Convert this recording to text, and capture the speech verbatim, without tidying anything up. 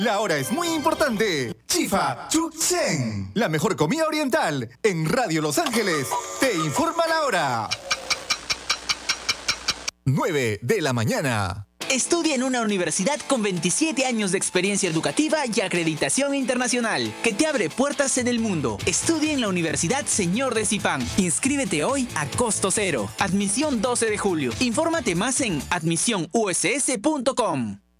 La hora es muy importante. Chifa Chuchen, la mejor comida oriental en Radio Los Ángeles. Te informa la hora. nueve de la mañana. Estudia en una universidad con veintisiete años de experiencia educativa y acreditación internacional, que te abre puertas en el mundo. Estudia en la Universidad Señor de Zipán. Inscríbete hoy a costo cero. Admisión doce de julio. Infórmate más en admisión u s s punto com.